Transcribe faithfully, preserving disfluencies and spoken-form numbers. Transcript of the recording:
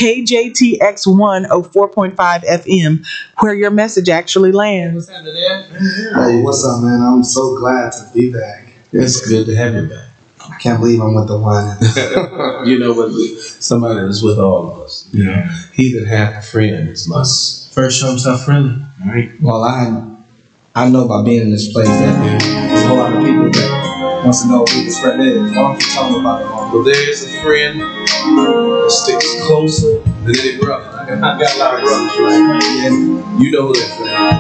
K J T X one oh four point five F M, where your message actually lands. Hey, what's up, man? I'm so glad to be back. It's good to have you back. I can't believe I'm with the one. You know what? Somebody that's with all of us. You know, he that hath a friend is must first show himself friendly. All right. Well, I I know by being in this place that there's a whole lot of people that wants to know who this friend is. Why don't you tell me about it, Mom? Well, there is a friend that sticks closer than any brother. I got, I got a lot of brothers, right? And you know who that friend is.